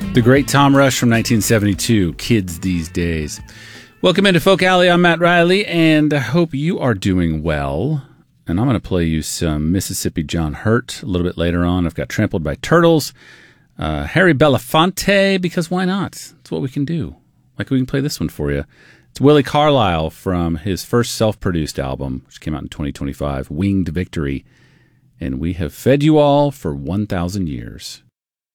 The great Tom Rush from 1972, Kids These Days. Welcome into Folk Alley. I'm Matt Riley, and I hope you are doing well. And I'm going to play you some Mississippi John Hurt a little bit later on. I've got Trampled by Turtles, Harry Belafonte, because why not? It's what we can do. Like we can play this one for you. It's Willie Carlisle from his first self-produced album, which came out in 2025, Winged Victory. And we have fed you all for 1,000 years.